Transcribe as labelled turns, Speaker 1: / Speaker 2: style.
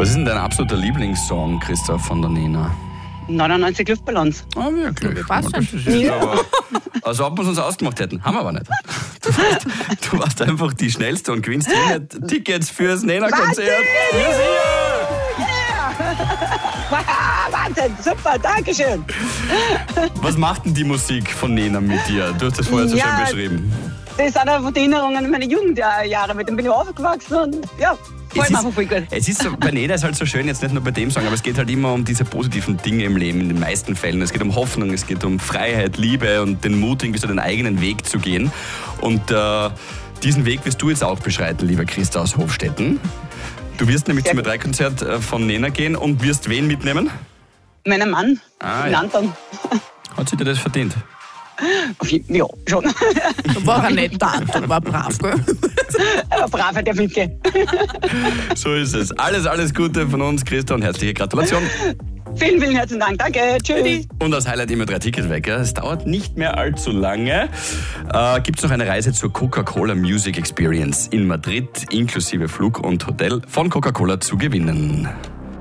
Speaker 1: Was ist denn dein absoluter Lieblingssong, Christoph, von der Nena?
Speaker 2: 99 Luftballons.
Speaker 1: Ah, wirklich?
Speaker 3: Passt
Speaker 1: Das ist jetzt aber, also ob wir es uns ausgemacht hätten. Haben wir aber nicht. Du warst einfach die Schnellste und gewinnst hier Tickets fürs Nena-Konzert.
Speaker 2: Wahnsinn, super, Dankeschön.
Speaker 1: Was macht denn die Musik von Nena mit dir? Du hast das vorher so schön beschrieben.
Speaker 2: Das sind einfach die Erinnerungen an meine Jugendjahre. Mit dem bin ich aufgewachsen und ja, voll einfach voll gut.
Speaker 1: Es ist so, bei Nena ist halt so schön, jetzt nicht nur bei dem Song, aber es geht halt immer um diese positiven Dinge im Leben, in den meisten Fällen. Es geht um Hoffnung, es geht um Freiheit, Liebe und den Mut, irgendwie so den eigenen Weg zu gehen. Und diesen Weg wirst du jetzt auch beschreiten, lieber Christa aus Hofstetten. Du wirst nämlich zum E3-Konzert von Nena gehen und wirst wen mitnehmen?
Speaker 2: Meinen Mann, den Anton.
Speaker 1: Hat sie dir das verdient?
Speaker 2: Ja, schon.
Speaker 3: War er nicht da, war brav, gell?
Speaker 2: Er war brav, hat er mitgehen.
Speaker 1: So ist es. Alles Gute von uns, Christa, und herzliche Gratulation.
Speaker 2: Vielen, vielen herzlichen Dank. Danke. Tschüss.
Speaker 1: Und als Highlight immer 3 Tickets weg. Es dauert nicht mehr allzu lange. Gibt es noch eine Reise zur Coca-Cola Music Experience in Madrid, inklusive Flug und Hotel von Coca-Cola zu gewinnen.